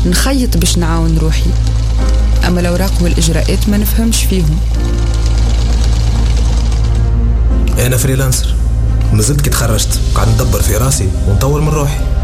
نخيط باش نعاون روحي، أما الأوراق والإجراءات ما نفهمش فيهم. أنا فريلانسر، مازلت كي تخرجت قاعد ندبر في راسي ونطور من روحي.